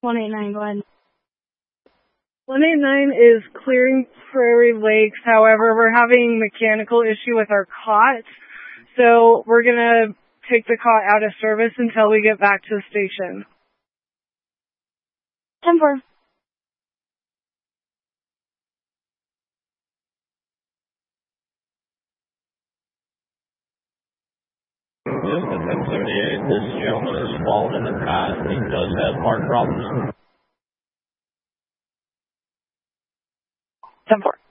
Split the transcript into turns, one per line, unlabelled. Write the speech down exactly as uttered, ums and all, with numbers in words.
one eight nine, go ahead.
one eight nine is clearing Prairie Lakes. However, we're having mechanical issue with our cot. So we're going to take the cot out of service until we get back to the station.
ten four.
This is ten seventy-eight. This gentleman is fallen in the cot. He does have heart problems.
ten four.